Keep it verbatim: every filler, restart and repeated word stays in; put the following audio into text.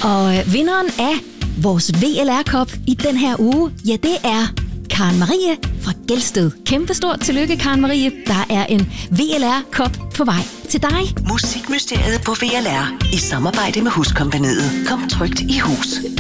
Og øh, vinderen af vores V L R-kop i den her uge, ja, det er Karen Marie fra Gelsted. Kæmpestort tillykke, Karen Marie. Der er en V L R-kop på vej til dig. Musikmysteriet på V L R i samarbejde med Huskompagniet. Kom trygt i hus.